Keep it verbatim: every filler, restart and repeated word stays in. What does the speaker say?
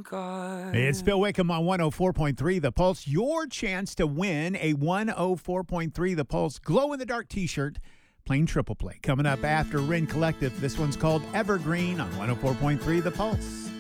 God. It's Phil Wickham on one oh four point three The Pulse. Your chance to win a one oh four point three The Pulse glow-in-the-dark t-shirt. Plain triple play. Coming up after Rin Collective. This one's called Evergreen on one oh four point three The Pulse.